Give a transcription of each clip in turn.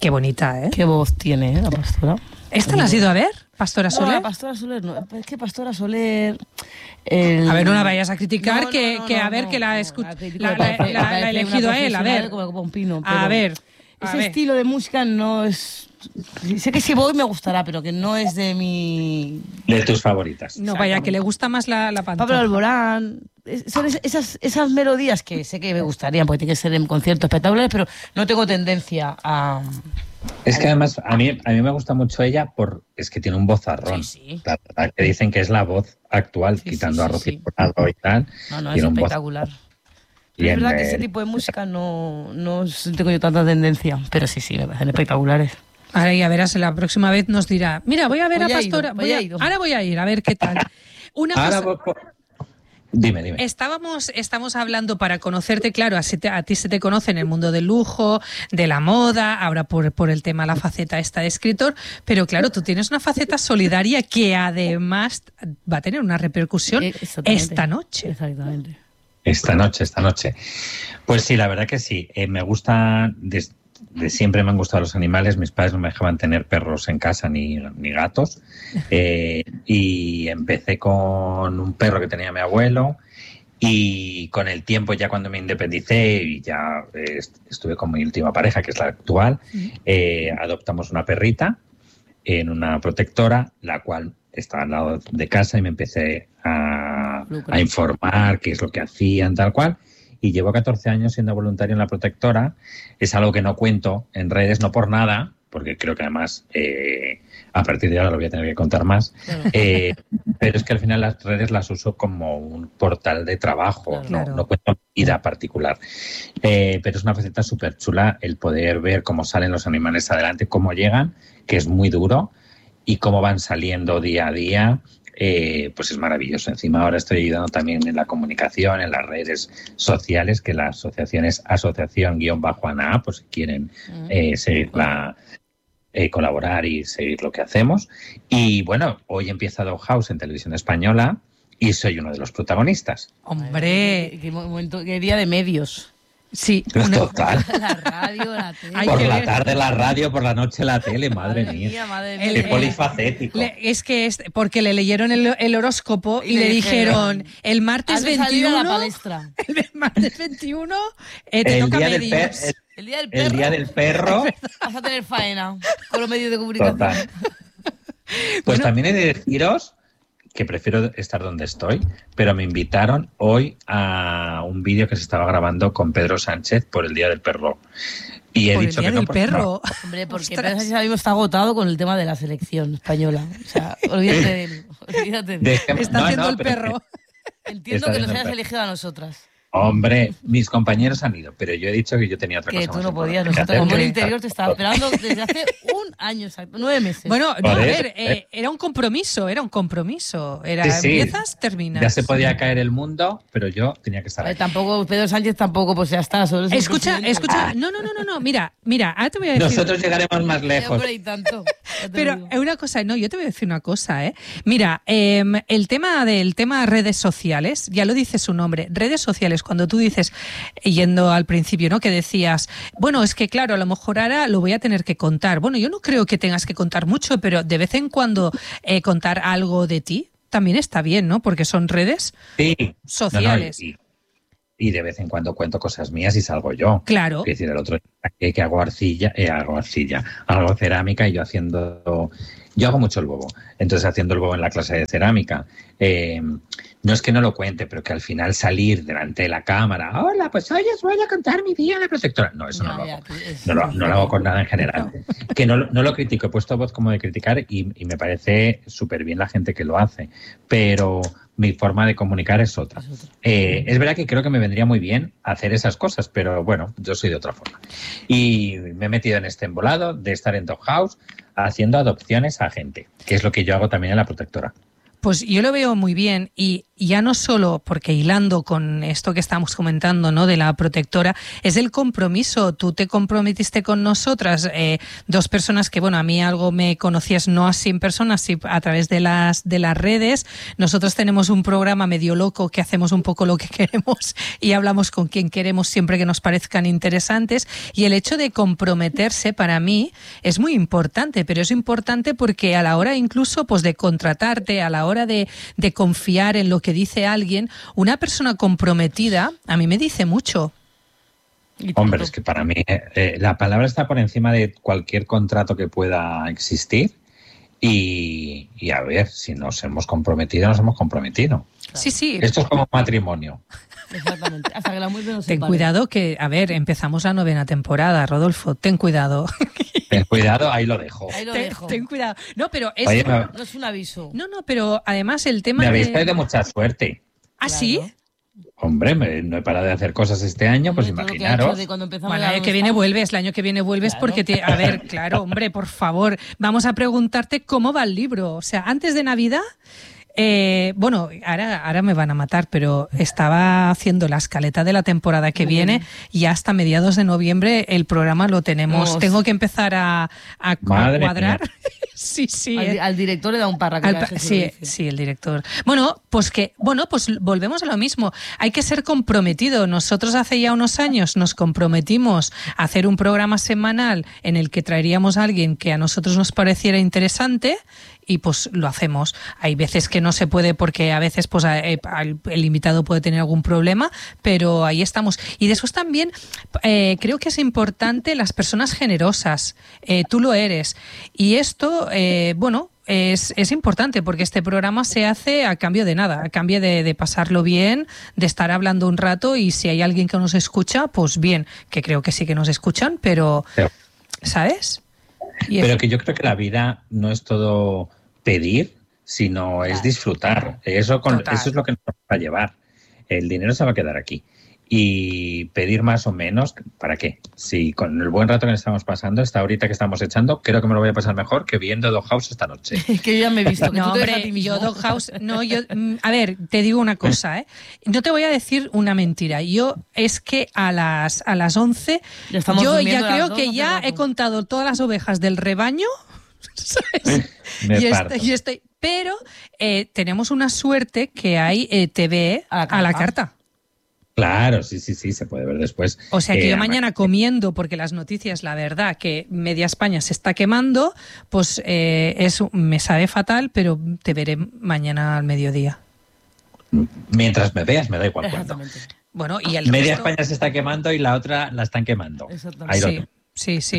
Qué bonita, ¿eh? Qué voz tiene, la pastora. ¿Esta la has ido a ver, Pastora Soler? No, la Pastora Soler no. Es que Pastora Soler... A ver, no la vayas a criticar, que la ha elegido a él, a ver. A ver. Ese estilo de música no es... Sé que si voy me gustará, pero que no es de mi... De tus favoritas. No, vaya, que le gusta más la Pantoja. Pablo Alborán... Son esas melodías que sé que me gustarían, porque tiene que ser en conciertos espectaculares, pero no tengo tendencia a... Es que además a mí me gusta mucho ella es que tiene un vozarrón. Sí. La verdad que dicen que es la voz actual, quitando a Rocío Jurado y tal. No, es espectacular. Es verdad que ese tipo de música no tengo yo tanta tendencia, pero sí, me parecen espectaculares. Ahora ya verás, la próxima vez nos dirá, mira, voy a ver a Pastora. Ahora voy a ir, a ver qué tal. Dime. Estamos hablando para conocerte, claro, a ti se te conoce en el mundo del lujo, de la moda, ahora por el tema, la faceta esta de escritor, pero claro, tú tienes una faceta solidaria que además va a tener una repercusión esta noche. Exactamente. Esta noche. Pues sí, la verdad que sí. Me gusta, de siempre me han gustado los animales. Mis padres no me dejaban tener perros en casa ni gatos. Y empecé con un perro que tenía mi abuelo. Y con el tiempo, ya cuando me independicé y ya estuve con mi última pareja, que es la actual, adoptamos una perrita en una protectora, la cual estaba al lado de casa, y me empecé a informar qué es lo que hacían, tal cual. Y llevo 14 años siendo voluntario en la protectora. Es algo que no cuento en redes, no por nada, porque creo que además a partir de ahora lo voy a tener que contar más. Pero es que al final las redes las uso como un portal de trabajo, claro. No cuento mi vida particular. Pero es una faceta súper chula el poder ver cómo salen los animales adelante, cómo llegan, que es muy duro, y cómo van saliendo día a día. Pues es maravilloso. Encima ahora estoy ayudando también en la comunicación, en las redes sociales, que la asociación es asociación-ANA, pues si quieren seguirla, colaborar y seguir lo que hacemos. Y bueno, hoy empieza Doghouse en Televisión Española y soy uno de los protagonistas. ¡Hombre! Qué día de medios. Sí, total. La radio, la tele. Por la tarde la radio, por la noche la tele, madre mía. Qué polifacético. Es que porque le leyeron el horóscopo y le dijeron el martes 21. A la palestra. El martes 21 te toca medios. El día del perro. Vas a tener faena con los medios de comunicación. Total. Pues también he de deciros que prefiero estar donde estoy, pero me invitaron hoy a un vídeo que se estaba grabando con Pedro Sánchez por el Día del Perro. Y he dicho que no, porque no. Hombre, porque Pedro Sánchez ahora mismo está agotado con el tema de la selección española. O sea, olvídate de él. Está haciendo el perro. Entiendo que nos hayas elegido a nosotras. Hombre, mis compañeros han ido, pero yo he dicho que yo tenía otra cosa. Que tú no podías, nosotros como el interior te estaba esperando desde hace un año exacto, 9 meses. Bueno, no, a ver, era un compromiso. Empiezas, terminas. Ya se podía caer el mundo, pero yo tenía que estar ahí. Tampoco, Pedro Sánchez tampoco, pues ya está. Solo escucha, no, mira, ahora te voy a decir... Nosotros llegaremos más lejos. Pero una cosa, yo te voy a decir una cosa, Mira, el tema redes sociales, ya lo dice su nombre, redes sociales. Cuando tú dices, yendo al principio, ¿no? Que decías, bueno, es que claro, a lo mejor ahora lo voy a tener que contar. Bueno, yo no creo que tengas que contar mucho, pero de vez en cuando contar algo de ti también está bien, ¿no? Porque son redes sociales. Y de vez en cuando cuento cosas mías y salgo yo. Claro. Es decir, el otro día que hago hago cerámica, y yo hago mucho el bobo. Entonces, haciendo el bobo en la clase de cerámica, no es que no lo cuente, pero que al final salir delante de la cámara, hola, pues hoy os voy a contar mi día de protectora. No, eso no lo hago. No lo hago con nada en general. Que no lo critico, he puesto voz como de criticar y me parece súper bien la gente que lo hace, pero mi forma de comunicar es otra. Es verdad que creo que me vendría muy bien hacer esas cosas, pero bueno, yo soy de otra forma. Y me he metido en este embolado de estar en Doghouse haciendo adopciones a gente, que es lo que yo hago también en la protectora. Pues yo lo veo muy bien y ya no solo porque hilando con esto que estamos comentando, ¿no? De la protectora, es el compromiso. Tú te comprometiste con nosotras, dos personas que, bueno, a mí algo me conocías no así en persona, sí a través de las redes. Nosotros tenemos un programa medio loco que hacemos un poco lo que queremos y hablamos con quien queremos siempre que nos parezcan interesantes, y el hecho de comprometerse para mí es muy importante, pero es importante porque a la hora incluso pues de contratarte, a la hora de confiar en lo que dice alguien, una persona comprometida a mí me dice mucho. Hombre, es que para mí la palabra está por encima de cualquier contrato que pueda existir. Y a ver, si nos hemos comprometido, nos hemos comprometido. Claro. Sí, sí. Esto es como matrimonio. Exactamente. Hasta que la muerte nos separe. Ten cuidado que, a ver, empezamos la 9ª temporada, Rodolfo. Ten cuidado. Ten cuidado, ahí lo dejo. Ten cuidado. No, pero es... Oye, no es un aviso. No, pero además el tema me habéis traído mucha suerte. ¿Ah, claro. Sí? Hombre, no he parado de hacer cosas este año, pues imaginaros. Bueno, el año que viene vuelves, claro. Porque, a ver, claro, hombre, por favor, vamos a preguntarte cómo va el libro. O sea, antes de Navidad, bueno, ahora me van a matar, pero estaba haciendo la escaleta de la temporada que viene y hasta mediados de noviembre el programa lo tenemos. Tengo que empezar a cuadrar. Sí. Al director le da un párrafo. Sí, el director. Bueno, pues volvemos a lo mismo. Hay que ser comprometido. Nosotros hace ya unos años nos comprometimos a hacer un programa semanal en el que traeríamos a alguien que a nosotros nos pareciera interesante y pues lo hacemos. Hay veces que no se puede porque a veces pues el invitado puede tener algún problema, pero ahí estamos. Y después también creo que es importante las personas generosas. Tú lo eres. Y esto, es importante porque este programa se hace a cambio de nada, a cambio de pasarlo bien, de estar hablando un rato, y si hay alguien que nos escucha, pues bien, que creo que sí que nos escuchan, pero ¿sabes? Pero que yo creo que la vida no es todo pedir, sino es disfrutar. Eso es lo que nos va a llevar. El dinero se va a quedar aquí. Y pedir más o menos, ¿para qué? Si con el buen rato que estamos pasando, esta horita que estamos echando, creo que me lo voy a pasar mejor que viendo Doghouse esta noche. Que yo ya me he visto. No, hombre, yo Doghouse... a ver, te digo una cosa, ¿eh? No te voy a decir una mentira. Es que a las 11, yo ya creo que ya he contado todas las ovejas del rebaño, ¿sabes? Pero tenemos una suerte que hay TV a la carta. Claro, sí, se puede ver después. O sea que yo mañana comiendo, porque las noticias, la verdad, que media España se está quemando, pues me sabe fatal, pero te veré mañana al mediodía. Mientras me veas, me da igual cuándo. Bueno, y el media resto... España se está quemando y la otra la están quemando. Exactamente. Sí. Sí,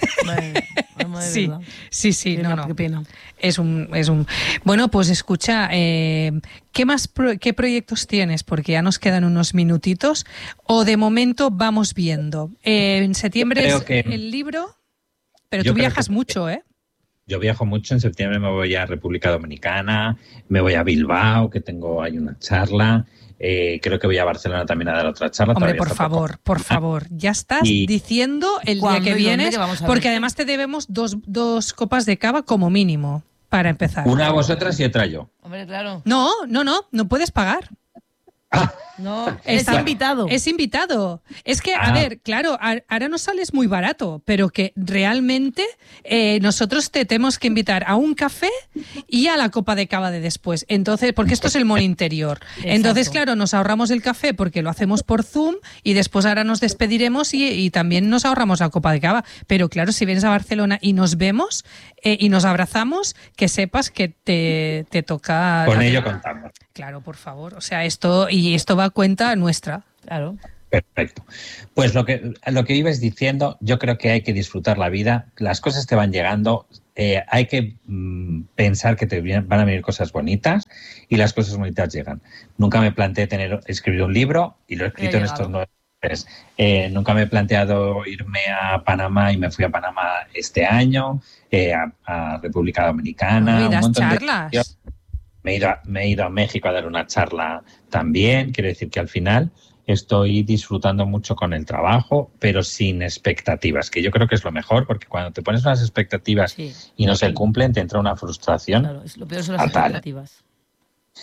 no. Qué pena. Es un. Bueno, pues escucha, ¿qué proyectos tienes? Porque ya nos quedan unos minutitos. O de momento vamos viendo. En septiembre es el libro, pero tú viajas mucho, ¿eh? Yo viajo mucho. En septiembre me voy a República Dominicana, me voy a Bilbao, que tengo ahí una charla. Creo que voy a Barcelona también a dar otra charla. Hombre, por favor, ya estás diciendo el día que vienes, porque además te debemos dos copas de cava como mínimo, para empezar. Una a vosotras y otra yo. Hombre, claro. No puedes pagar. No, es invitado. Es invitado. Es que, a ver, claro, ahora nos sales muy barato, pero que realmente nosotros te tenemos que invitar a un café y a la copa de cava de después. Entonces, porque esto es el Mon Interior. Entonces, claro, nos ahorramos el café porque lo hacemos por Zoom y después ahora nos despediremos y también nos ahorramos la copa de cava. Pero claro, si vienes a Barcelona y nos vemos y nos abrazamos, que sepas que te toca... Con ello contamos. Claro, por favor. O sea, esto va a cuenta nuestra. Claro. Perfecto. Pues lo que ibas diciendo, yo creo que hay que disfrutar la vida. Las cosas te van llegando. Hay que pensar que te van a venir cosas bonitas y las cosas bonitas llegan. Nunca me planteé escribir un libro y lo he escrito en estos 9 meses. Nunca me he planteado irme a Panamá y me fui a Panamá este año, a República Dominicana. Un montón charlas. Me he ido a México a dar una charla también. Quiero decir que al final estoy disfrutando mucho con el trabajo, pero sin expectativas, que yo creo que es lo mejor, porque cuando te pones unas expectativas y no se cumplen, te entra una frustración. Claro, lo peor son las expectativas.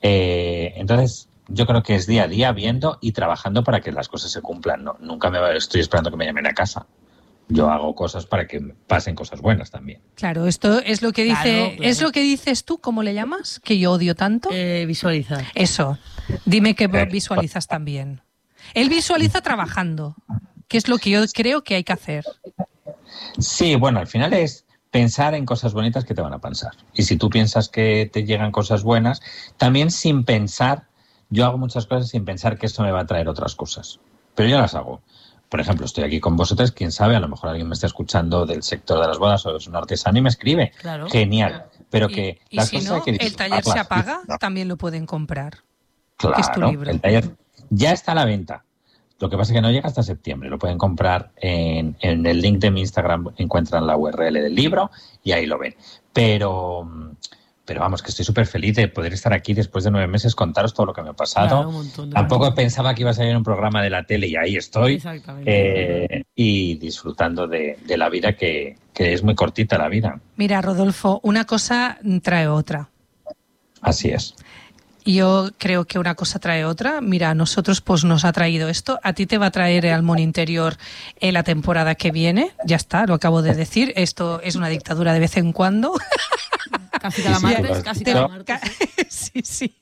Entonces, yo creo que es día a día viendo y trabajando para que las cosas se cumplan. No, nunca estoy esperando que me llamen a casa. Yo hago cosas para que pasen cosas buenas también. Claro, esto es lo que dice, Claro. es lo que dices tú, ¿cómo le llamas? Que yo odio tanto. Visualizar. Eso. Dime que visualizas también. Él visualiza trabajando, que es lo que yo creo que hay que hacer. Sí, bueno, al final es pensar en cosas bonitas que te van a pasar. Y si tú piensas que te llegan cosas buenas, también sin pensar, yo hago muchas cosas sin pensar que esto me va a traer otras cosas. Pero yo las hago. Por ejemplo, estoy aquí con vosotros, quién sabe, a lo mejor alguien me está escuchando del sector de las bodas o es un artesano y me escribe. Claro. Genial. Pero que Y las si cosas no, hay que el taller se disfrutarlas. apaga, No, también lo pueden comprar. claro, que es tu libro. el taller ya está a la venta. Lo que pasa es que no llega hasta septiembre. Lo pueden comprar en el link de mi Instagram, encuentran la URL del libro y ahí lo ven. Pero vamos, que estoy súper feliz de poder estar aquí después de 9 meses, contaros todo lo que me ha pasado. Claro, un montón de Tampoco cosas. pensaba que iba a salir en un programa de la tele y ahí estoy. Exactamente. Y disfrutando de la vida, que es muy cortita la vida. Mira, Rodolfo, una cosa trae otra. Así es. Yo creo que una cosa trae otra. Mira, a nosotros pues nos ha traído esto. A ti te va a traer el Almón Interior en la temporada que viene. Ya está, lo acabo de decir. Esto es una dictadura de vez en cuando. Casi cada Sí, martes, sí, casi sí. cada martes. Sí, sí.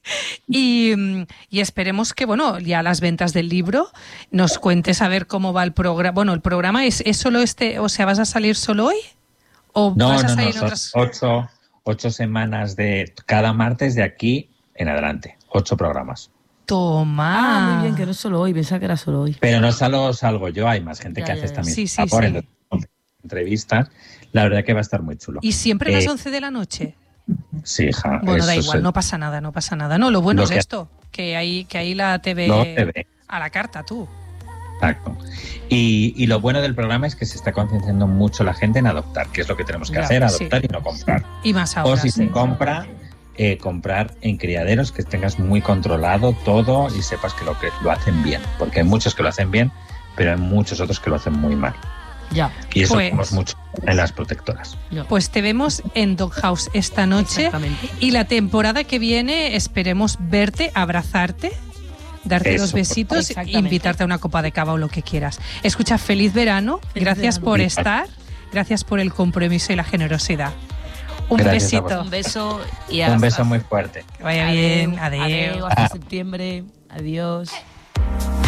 Y esperemos que, bueno, ya las ventas del libro nos cuentes a ver cómo va el programa. Bueno, el programa es solo este, o sea, ¿vas a salir solo hoy? ¿O No, vas a no, salir no. en Son otras? 8 semanas de cada martes de aquí en adelante. 8 programas. Toma. Ah, muy bien, que no es solo hoy, pensaba que era solo hoy. Pero no solo salgo yo, hay más gente Ya, que ya, hace ya. también Sí, sí, por sí. entrevistas. La verdad que va a estar muy chulo. ¿Y siempre a las Eh, 11 de la noche? Sí, hija. Bueno, da eso igual, es- no pasa nada, no pasa nada. No, lo bueno Lo es que- esto, que ahí la TV, No te ve. a la carta, tú. Exacto. Y lo bueno del programa es que se está concienciando mucho la gente en adoptar, que es lo que tenemos que Ya, hacer, sí. adoptar y no comprar. Y más ahora, O si sí. se compra, comprar en criaderos, que tengas muy controlado todo y sepas que lo hacen bien. Porque hay muchos que lo hacen bien, pero hay muchos otros que lo hacen muy mal. Ya. Y eso Pues- vemos mucho en las protectoras. ya. Pues te vemos en Doghouse esta noche. Exactamente. Y la temporada que viene esperemos verte, abrazarte, darte Eso, los besitos e exactamente. invitarte a una copa de cava o lo que quieras. Escucha, feliz verano. Feliz Gracias verano. por estar. Gracias por el compromiso y la generosidad. Un Gracias a besito. Un beso y Un beso muy fuerte. Que vaya bien. Adiós. Hasta septiembre. Adiós.